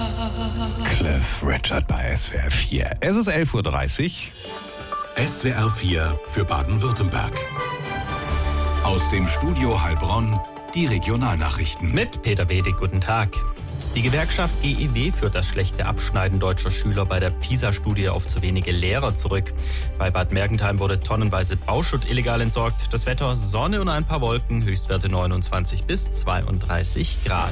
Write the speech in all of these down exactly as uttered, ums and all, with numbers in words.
Cliff Richard bei S W R vier. Es ist elf Uhr dreißig. S W R vier für Baden-Württemberg. Aus dem Studio Heilbronn die Regionalnachrichten. Mit Peter Wedig, guten Tag. Die Gewerkschaft G E W führt das schlechte Abschneiden deutscher Schüler bei der PISA-Studie auf zu wenige Lehrer zurück. Bei Bad Mergentheim wurde tonnenweise Bauschutt illegal entsorgt. Das Wetter, Sonne und ein paar Wolken, Höchstwerte neunundzwanzig bis zweiunddreißig Grad.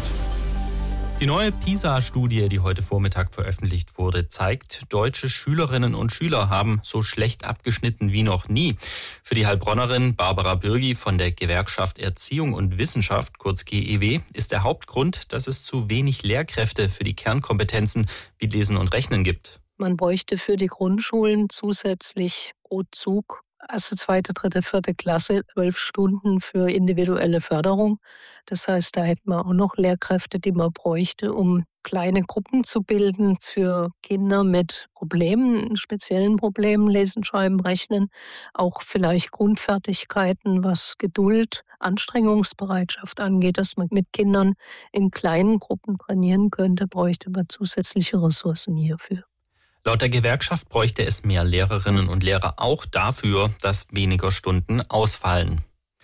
Die neue PISA-Studie, die heute Vormittag veröffentlicht wurde, zeigt, deutsche Schülerinnen und Schüler haben so schlecht abgeschnitten wie noch nie. Für die Heilbronnerin Barbara Bürgi von der Gewerkschaft Erziehung und Wissenschaft, kurz G E W, ist der Hauptgrund, dass es zu wenig Lehrkräfte für die Kernkompetenzen wie Lesen und Rechnen gibt. Man bräuchte für die Grundschulen zusätzlich pro Zug erste, zweite, dritte, vierte Klasse, zwölf Stunden für individuelle Förderung. Das heißt, da hätten wir auch noch Lehrkräfte, die man bräuchte, um kleine Gruppen zu bilden für Kinder mit Problemen, speziellen Problemen, Lesen, Schreiben, Rechnen, auch vielleicht Grundfertigkeiten, was Geduld, Anstrengungsbereitschaft angeht, dass man mit Kindern in kleinen Gruppen trainieren könnte, bräuchte man zusätzliche Ressourcen hierfür. Laut der Gewerkschaft bräuchte es mehr Lehrerinnen und Lehrer auch dafür, dass weniger Stunden ausfallen.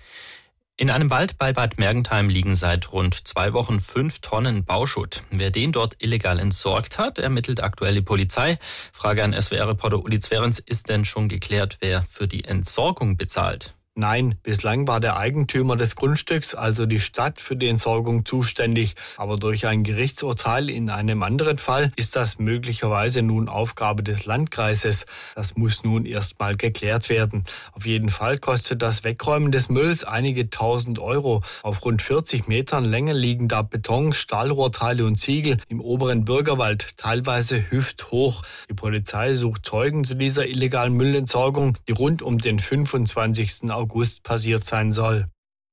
In einem Wald bei Bad Mergentheim liegen seit rund zwei Wochen fünf Tonnen Bauschutt. Wer den dort illegal entsorgt hat, ermittelt aktuell die Polizei. Frage an S W R-Reporter Uli Zverenz, ist denn schon geklärt, wer für die Entsorgung bezahlt? Nein, bislang war der Eigentümer des Grundstücks, also die Stadt, für die Entsorgung zuständig. Aber durch ein Gerichtsurteil in einem anderen Fall ist das möglicherweise nun Aufgabe des Landkreises. Das muss nun erstmal geklärt werden. Auf jeden Fall kostet das Wegräumen des Mülls einige tausend Euro. Auf rund vierzig Metern Länge liegen da Beton, Stahlrohrteile und Ziegel im oberen Bürgerwald, teilweise hüfthoch. Die Polizei sucht Zeugen zu dieser illegalen Müllentsorgung, die rund um den fünfundzwanzigsten August passiert sein soll.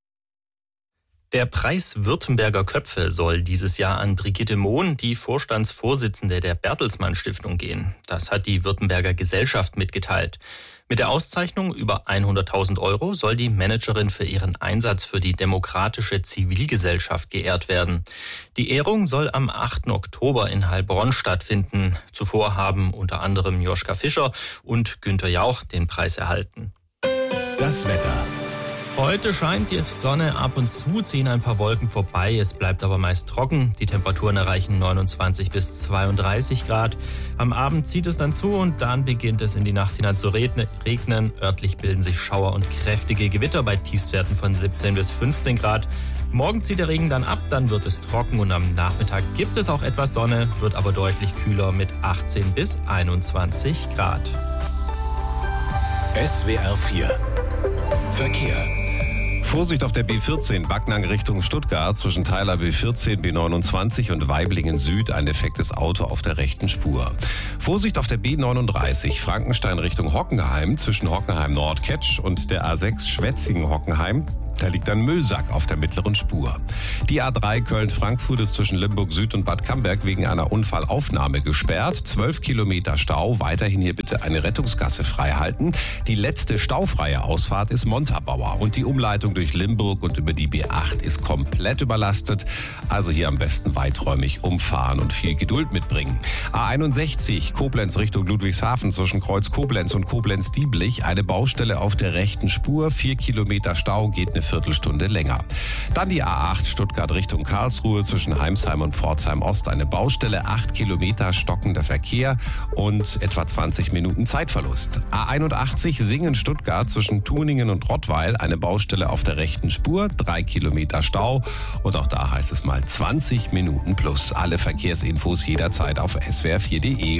Der Preis Württemberger Köpfe soll dieses Jahr an Brigitte Mohn, die Vorstandsvorsitzende der Bertelsmann Stiftung, gehen. Das hat die Württemberger Gesellschaft mitgeteilt. Mit der Auszeichnung über hunderttausend Euro soll die Managerin für ihren Einsatz für die demokratische Zivilgesellschaft geehrt werden. Die Ehrung soll am achten Oktober in Heilbronn stattfinden. Zuvor haben unter anderem Joschka Fischer und Günther Jauch den Preis erhalten. Das Wetter. Heute scheint die Sonne ab und zu, ziehen ein paar Wolken vorbei. Es bleibt aber meist trocken. Die Temperaturen erreichen neunundzwanzig bis zweiunddreißig Grad. Am Abend zieht es dann zu und dann beginnt es in die Nacht hinein zu regnen. Örtlich bilden sich Schauer und kräftige Gewitter bei Tiefstwerten von siebzehn bis fünfzehn Grad. Morgen zieht der Regen dann ab, dann wird es trocken und am Nachmittag gibt es auch etwas Sonne, wird aber deutlich kühler mit achtzehn bis einundzwanzig Grad. S W R vier Verkehr. Vorsicht auf der B vierzehn, Backnang Richtung Stuttgart, zwischen Teiler B vierzehn, B neunundzwanzig und Weiblingen Süd, ein defektes Auto auf der rechten Spur. Vorsicht auf der B neununddreißig, Frankenstein Richtung Hockenheim, zwischen Hockenheim Nord-Ketsch und der A sechs Schwetzingen-Hockenheim. Da liegt ein Müllsack auf der mittleren Spur. Die A drei Köln-Frankfurt ist zwischen Limburg Süd und Bad Camberg wegen einer Unfallaufnahme gesperrt. zwölf Kilometer Stau. Weiterhin hier bitte eine Rettungsgasse freihalten. Die letzte staufreie Ausfahrt ist Montabaur. Und die Umleitung durch Limburg und über die B acht ist komplett überlastet. Also hier am besten weiträumig umfahren und viel Geduld mitbringen. A einundsechzig Koblenz Richtung Ludwigshafen zwischen Kreuz Koblenz und Koblenz-Dieblich. Eine Baustelle auf der rechten Spur. Vier Kilometer Stau, geht eine Viertelstunde länger. Dann die A acht Stuttgart Richtung Karlsruhe zwischen Heimsheim und Pforzheim Ost. Eine Baustelle, acht Kilometer stockender Verkehr und etwa zwanzig Minuten Zeitverlust. A einundachtzig Singen Stuttgart zwischen Tuningen und Rottweil. Eine Baustelle auf der rechten Spur, drei Kilometer Stau und auch da heißt es mal zwanzig Minuten plus. Alle Verkehrsinfos jederzeit auf S W R vier Punkt de.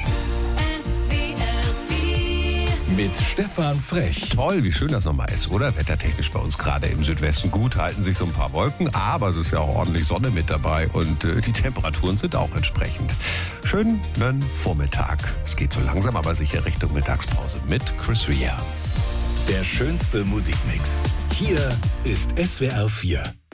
Mit Stefan Frech. Toll, wie schön das nochmal ist, oder? Wettertechnisch bei uns gerade im Südwesten gut, halten sich so ein paar Wolken, aber es ist ja auch ordentlich Sonne mit dabei und äh, die Temperaturen sind auch entsprechend. Schönen Vormittag. Es geht so langsam, aber sicher Richtung Mittagspause mit Chris Rea. Der schönste Musikmix. Hier ist S W R vier.